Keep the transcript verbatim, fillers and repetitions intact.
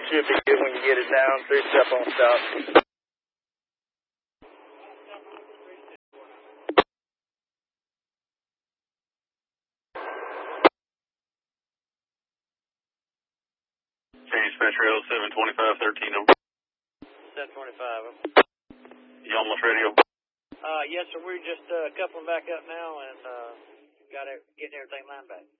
should be good when you get it down. Three step on stop. Dispatch rail seven twenty-five thirteen over. seven twenty-five. You almost radio? Uh, yes, sir. We're just uh, coupling back up now and uh, got it, getting everything lined back.